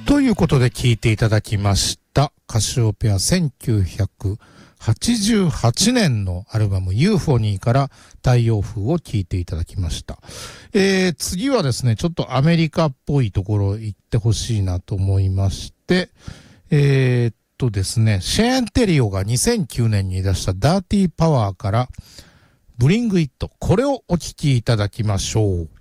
ということで聴いていただきましたカシオペア1988年のアルバムユーフォニーから太陽風を聴いていただきました。次はですね、ちょっとアメリカっぽいところ行ってほしいなと思いまして、ですね、シェーン・テリオが2009年に出したダーティーパワーからブリングイット、これをお聴きいただきましょう。